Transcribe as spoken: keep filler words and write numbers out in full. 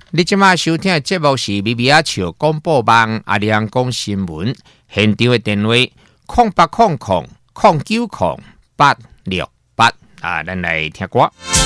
你即马收听的节目是咪咪啊笑广播网阿亮讲新闻，现场的电话空八空空空九空八六八啊，咱来听歌。